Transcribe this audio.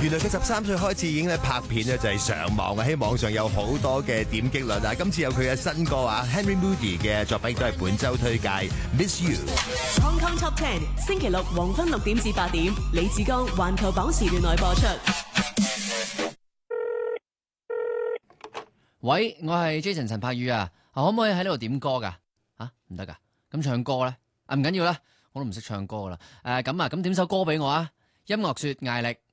原來佢13歲開始已經咧拍片咧，就係上網啊，喺網上有好多嘅點擊率啊。今次有佢嘅新歌啊 ，Henry Moody 嘅作品都係本周推介 ，Miss You。Hong Kong Top 10星期六黃昏6點至8點，李志剛環球榜時段內播出。 喂，我係 Jason 陳柏宇啊，可唔可以喺呢度點歌噶？唔得噶，咁唱歌咧？唔緊要啦，我都唔識唱歌啦。咁點首歌俾我啊？音樂說艾力。